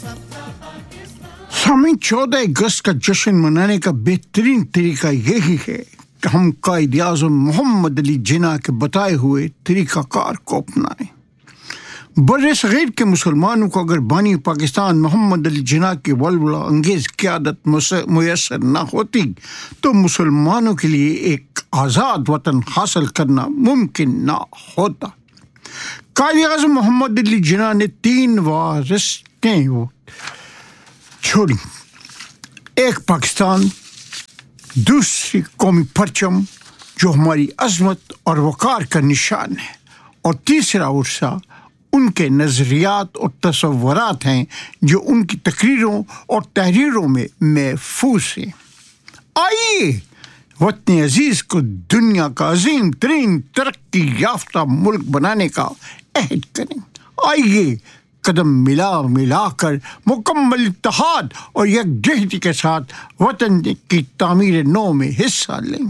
सामने 14 अगस्त का जश्न मनाने का बेहतरीन तरीका यही है कि हम कायद आज़म मोहम्मद अली जिन्ना के बताए हुए तरीक़ाकार को अपनाएं। बर्रे सग़ीर के मुसलमानों को अगर बानी पाकिस्तान मोहम्मद अली जिन्ना की वल्वला अंगेज़ क़यादत मुयस्सर न होती तो मुसलमानों के लिए एक आज़ाद वतन हासिल करना मुमकिन न होता। कायद आज़म मोहम्मद अली जिन्ना ने 3 वारिस्तें छोड़ी, एक पाकिस्तान, दूसरी कौमी परचम जो हमारी अज़मत और वक़ार का निशान है, और तीसरा उर्सा उनके नज़रियात और तसव्वुरात हैं जो उनकी तकरीरों और तहरीरों में महफूज हैं। आइए वतन अज़ीज़ को दुनिया का अज़ीम तरीन तरक्की याफ्ता मुल्क बनाने का अहद करें। आइए कदम मिलाकर मुकम्मल इत्तेहाद और यकजहती के साथ वतन की तामीर नौ में हिस्सा लें।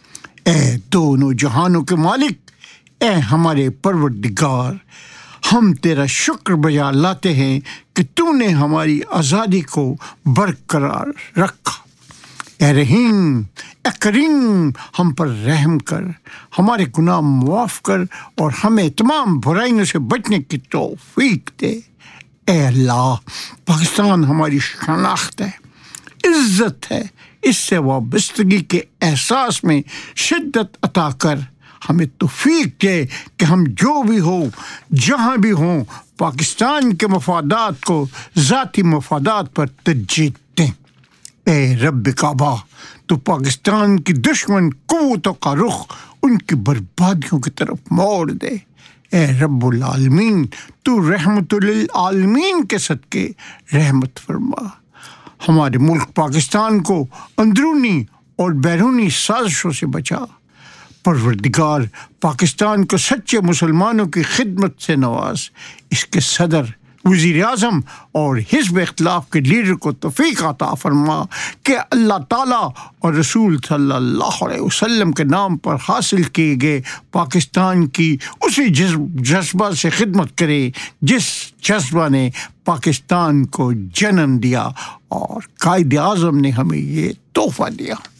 ए दोनों जहानों के मालिक, ए हमारे परवरदिगार, हम तेरा शुक्र बजा लाते हैं कि तूने हमारी आज़ादी को बरकरार रखा। ए रहीम, ए करीम, हम पर रहम कर, हमारे गुनाह मुआफ़ कर और हमें तमाम बुराइयों से बचने की तौफीक दे। ए अल्लाह, पाकिस्तान हमारी शनाख्त है, इज़्ज़त है, इससे वाबस्तगी के एहसास में शिद्दत अता कर। हमें तौफीक दे कि हम जो भी हो, जहाँ भी हों, पाकिस्तान के मफादात को ज़ाती मफादात पर तरजीह दें। ए रब काबा, तो पाकिस्तान की दुश्मन क़ुव्वतों का रुख उनकी बर्बादियों की तरफ मोड़ दे। ए रब्बुल आलमीन, तू रहमतुल आलमीन के सदके रहमत फरमा। हमारे मुल्क पाकिस्तान को अंदरूनी और बैरूनी साजिशों से बचा। परवरदिगार, पाकिस्तान को सच्चे मुसलमानों की खिदमत से नवाज। इसके सदर, वज़ीर आज़म और हिज़्ब इख्तिलाफ के लीडर को तौफ़ीक अता फरमा कि अल्लाह ताला और रसूल सल्लल्लाहु अलैहि वसल्लम के नाम पर हासिल किए गए पाकिस्तान की उसी जज्बा से खिदमत करे जिस जज्बा ने पाकिस्तान को जन्म दिया और कायद आज़म ने हमें ये तोहफ़ा दिया।